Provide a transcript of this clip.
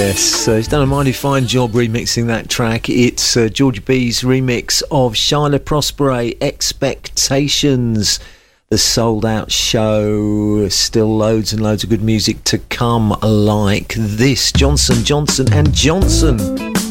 He's done a mighty fine job remixing that track. It's Georgie B's remix of Shyla Prospere, Expectations, the sold out show. Still loads and loads of good music to come like this. Johnson and Johnson.